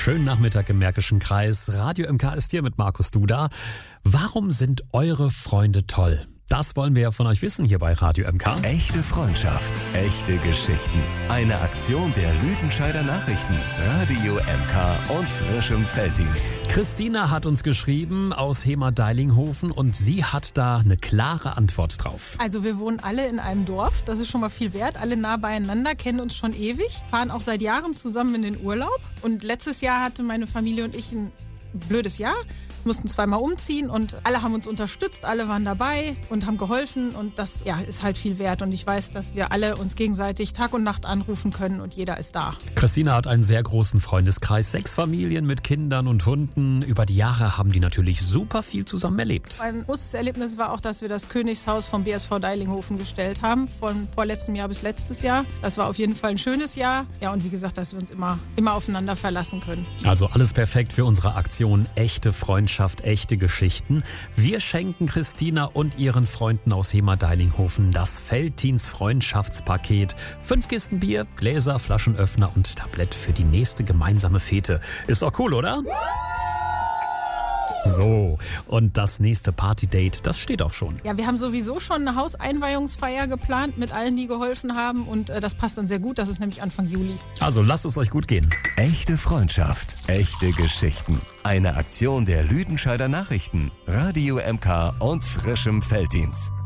Schönen Nachmittag im Märkischen Kreis. Radio MK ist hier mit Markus Duda. Warum sind eure Freunde toll? Das wollen wir ja von euch wissen hier bei Radio MK. Echte Freundschaft, echte Geschichten. Eine Aktion der Lüdenscheider Nachrichten, Radio MK und frischem Felddienst. Christina hat uns geschrieben aus Hemer-Deilinghofen und sie hat da eine klare Antwort drauf. Also wir wohnen alle in einem Dorf, das ist schon mal viel wert. Alle nah beieinander, kennen uns schon ewig, fahren auch seit Jahren zusammen in den Urlaub. Und letztes Jahr hatte meine Familie und ich ein blödes Jahr. Mussten zweimal umziehen und alle haben uns unterstützt, alle waren dabei und haben geholfen und das ist halt viel wert und ich weiß, dass wir alle uns gegenseitig Tag und Nacht anrufen können und jeder ist da. Christina hat einen sehr großen Freundeskreis, 6 Familien mit Kindern und Hunden. Über die Jahre haben die natürlich super viel zusammen erlebt. Ein großes Erlebnis war auch, dass wir das Königshaus vom BSV Deilinghofen gestellt haben, von vorletztem Jahr bis letztes Jahr. Das war auf jeden Fall ein schönes Jahr. Ja, und wie gesagt, dass wir uns immer aufeinander verlassen können. Also alles perfekt für unsere Aktion Echte Freundschaft, echte Geschichten. Wir schenken Christina und ihren Freunden aus Hemer-Deilinghofen das Felddienst-Freundschaftspaket. 5 Kisten Bier, Gläser, Flaschenöffner und Tablett für die nächste gemeinsame Fete. Ist doch cool, oder? So, und das nächste Partydate, das steht auch schon. Ja, wir haben sowieso schon eine Hauseinweihungsfeier geplant mit allen, die geholfen haben und das passt dann sehr gut, das ist nämlich Anfang Juli. Also lasst es euch gut gehen. Echte Freundschaft, echte Geschichten. Eine Aktion der Lüdenscheider Nachrichten, Radio MK und frischem Felddienst.